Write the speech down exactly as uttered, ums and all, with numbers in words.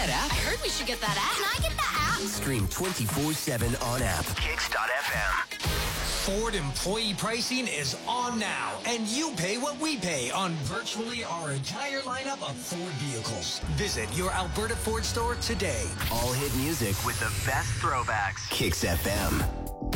that app? I heard we should get that app. Can I get that app? Stream twenty-four seven on app. Kicks dot F M. Ford employee pricing is on now, and you pay what we pay on virtually our entire lineup of Ford vehicles. Visit your Alberta Ford store today. All hit music with the best throwbacks. Kicks F M.